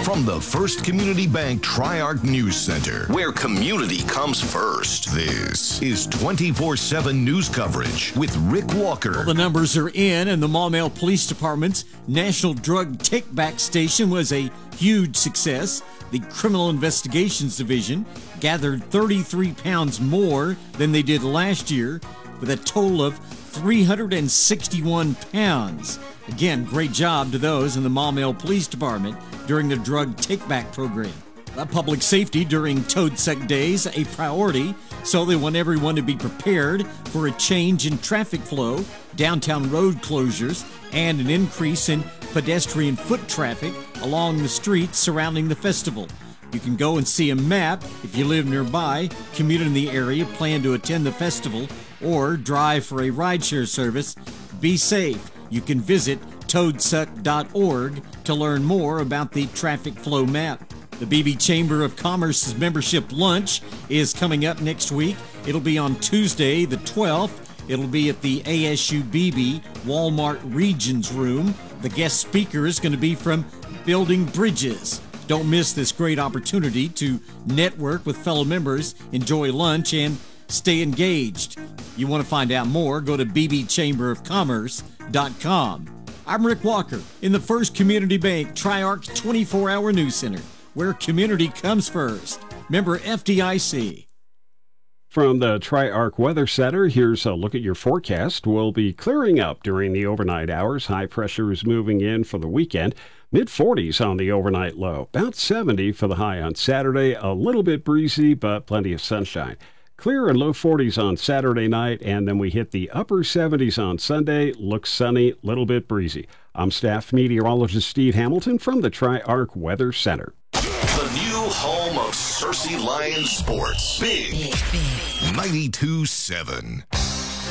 From the First Community Bank Tri-Arc News Center, where community comes first. This is 24/7 news coverage with Rick Walker. Well, the numbers are in, and the Maumelle Police Department's National Drug Take-Back Station was a huge success. The Criminal Investigations Division gathered 33 pounds more than they did last year, with a total of 361 pounds. Again, great job to those in the Maumelle Police Department during the drug take-back program. Public safety during Toad Suck Days, a priority, so they want everyone to be prepared for a change in traffic flow, downtown road closures, and an increase in pedestrian foot traffic along the streets surrounding the festival. You can go and see a map if you live nearby, commute in the area, plan to attend the festival, or drive for a rideshare service. Be safe. You can visit toadsuck.org to learn more about the traffic flow map. The Beebe Chamber of Commerce's membership lunch is coming up next week. It'll be on Tuesday, the 12th. It'll be at the ASU Beebe Walmart Regions Room. The guest speaker is going to be from Building Bridges. Don't miss this great opportunity to network with fellow members, enjoy lunch, and stay engaged. You want to find out more, go to bbchamberofcommerce.com. I'm Rick Walker in the First Community Bank Tri-Arc 24-hour news center, where community comes first. Member FDIC. From the Tri-Arc Weather Center, here's a look at your forecast. We'll be clearing up during the overnight hours. High pressure is moving in for the weekend. Mid-40s on the overnight low. About 70 for the high on Saturday. A little bit breezy, but plenty of sunshine. Clear and low 40s on Saturday night, and then we hit the upper 70s on Sunday. Looks sunny, little bit breezy. I'm staff meteorologist Steve Hamilton from the Tri-Arc Weather Center. The new home of Searcy Lions sports. Big 92.7.